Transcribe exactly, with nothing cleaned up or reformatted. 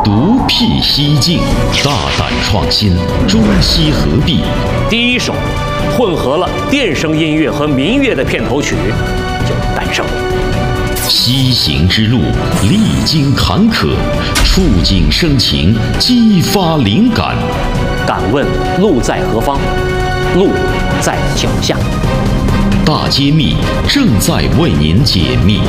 独辟蹊径，大胆创新，中西合璧。 第一首混合了电声音乐和民乐的片头曲就诞生了。 西行之路历经坎坷，触景生情，激发灵感。 敢问路在何方？路在脚下。 大揭秘正在为您解密。